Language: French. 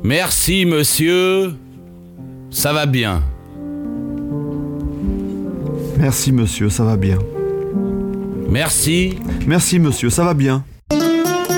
Merci, monsieur. Ça va bien. Merci, monsieur, ça va bien. Merci. Merci, monsieur, ça va bien.